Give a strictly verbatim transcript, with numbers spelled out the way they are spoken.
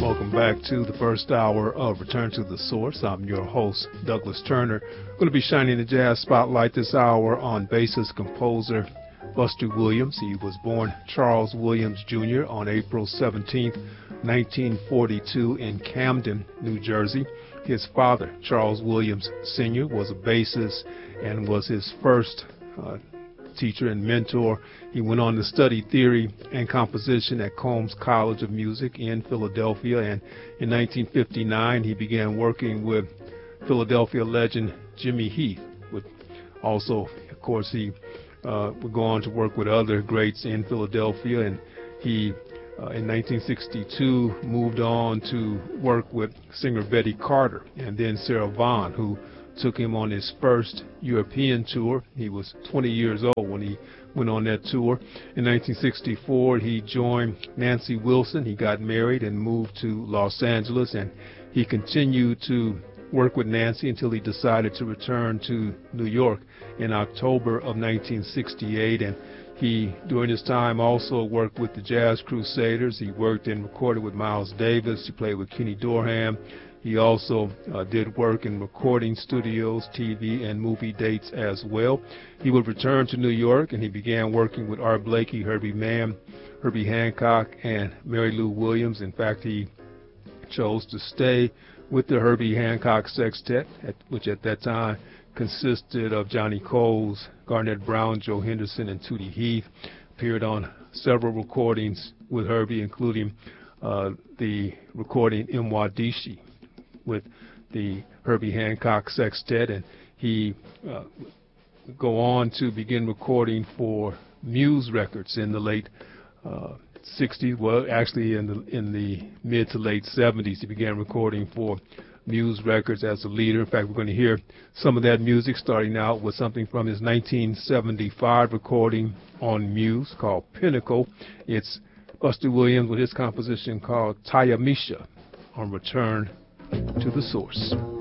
Welcome back to the first hour of Return to the Source. I'm your host, Douglas Turner. I'm going to be shining the jazz spotlight this hour on bassist composer Buster Williams. He was born Charles Williams Junior on April seventeenth, nineteen forty-two in Camden, New Jersey. His father, Charles Williams Senior, was a bassist and was his first uh, teacher and mentor. He went on to study theory and composition at Combs College of Music in Philadelphia, and in nineteen fifty-nine he began working with Philadelphia legend Jimmy Heath. With also, of course, he uh, would go on to work with other greats in Philadelphia, and he uh, in nineteen sixty-two moved on to work with singer Betty Carter and then Sarah Vaughan, who took him on his first European tour. He was twenty years old when he went on that tour. In nineteen sixty-four, he joined Nancy Wilson. He got married and moved to Los Angeles, and he continued to work with Nancy until he decided to return to New York in October of nineteen sixty-eight. And he, during his time, also worked with the Jazz Crusaders. He worked and recorded with Miles Davis. He played with Kenny Dorham. He also uh, did work in recording studios, T V, and movie dates as well. He would return to New York, and he began working with Art Blakey, Herbie Mann, Herbie Hancock, and Mary Lou Williams. In fact, he chose to stay with the Herbie Hancock Sextet, at, which at that time consisted of Johnny Coles, Garnett Brown, Joe Henderson, and Tootie Heath. Appeared on several recordings with Herbie, including uh, the recording Mwadishi with the Herbie Hancock Sextet, and he uh, would go on to begin recording for Muse Records in the late uh, sixties. Well, actually in the in the mid to late seventies, he began recording for Muse Records as a leader. In fact, we're going to hear some of that music, starting out with something from his nineteen seventy-five recording on Muse called Pinnacle. It's Buster Williams with his composition called Tayamisha on Return to the Source.